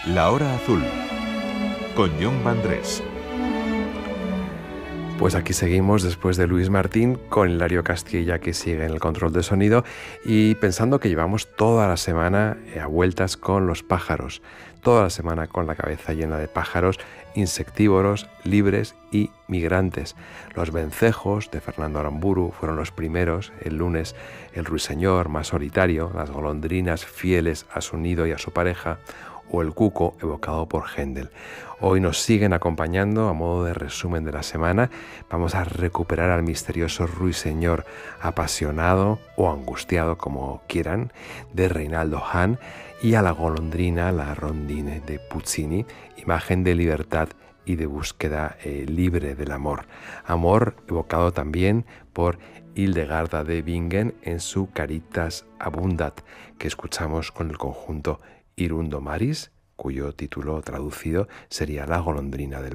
La Hora Azul, con Jon Vandrés. Pues aquí seguimos después de Luis Martín con Hilario Castilla, que sigue en el control de sonido, y pensando que llevamos toda la semana a vueltas con los pájaros, toda la semana con la cabeza llena de pájaros insectívoros, libres y migrantes. Los vencejos de Fernando Aramburu fueron los primeros, el lunes el ruiseñor más solitario, las golondrinas fieles a su nido y a su pareja, o el cuco evocado por Händel. Hoy nos siguen acompañando a modo de resumen de la semana. Vamos a recuperar al misterioso ruiseñor apasionado o angustiado, como quieran, de Reinaldo Hahn, y a la golondrina, la rondine de Puccini, imagen de libertad y de búsqueda libre del amor. Amor evocado también por Hildegarda de Bingen en su Caritas Abundat, que escuchamos con el conjunto Hirundo Maris, cuyo título traducido sería La golondrina del